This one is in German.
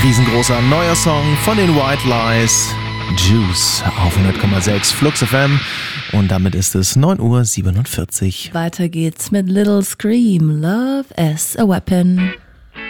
Riesengroßer neuer Song von den White Lies, Juice auf 100,6 Flux FM. Und damit ist es 9:47 Uhr. Weiter geht's mit Little Scream, Love as a Weapon.